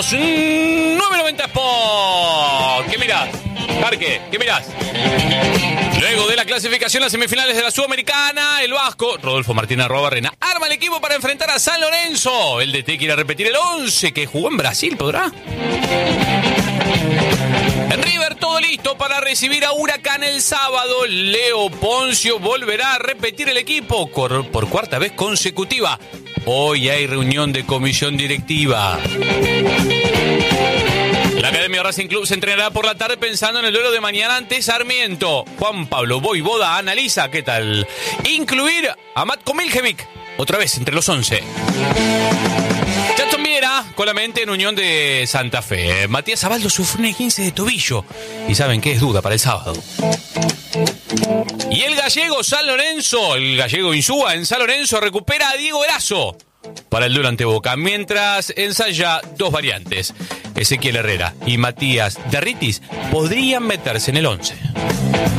990 Sport. ¿Qué mirás? Parque, ¿qué mirás? Luego de la clasificación a las semifinales de la Sudamericana, el vasco Rodolfo Martínez Arrobarrena arma el equipo para enfrentar a San Lorenzo. El DT quiere repetir el 11 que jugó en Brasil, ¿podrá? En River todo listo para recibir a Huracán el sábado. Leo Poncio volverá a repetir el equipo por cuarta vez consecutiva. Hoy hay reunión de comisión directiva. La Academia Racing Club se entrenará por la tarde pensando en el duelo de mañana ante Sarmiento. Juan Pablo Voivoda analiza qué tal incluir a Matko Miljevic otra vez entre los 11. Jackson Viera con la mente en Unión de Santa Fe. Matías Abaldo sufre un esguince de tobillo y saben que es duda para el sábado. Y el gallego San Lorenzo, el gallego Insúa en San Lorenzo recupera a Diego Erazo para el duelo ante Boca, mientras ensaya dos variantes. Ezequiel Herrera y Matías Derritis podrían meterse en el 11.